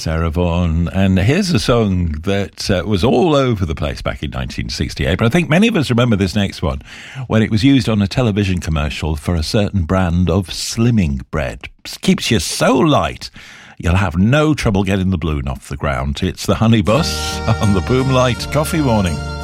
Sarah Vaughan. And here's a song that was all over the place back in 1968. But I think many of us remember this next one when it was used on a television commercial for a certain brand of slimming bread. Keeps you so light, you'll have no trouble getting the balloon off the ground. It's the Honey Bus on the Boomlight Coffee Morning.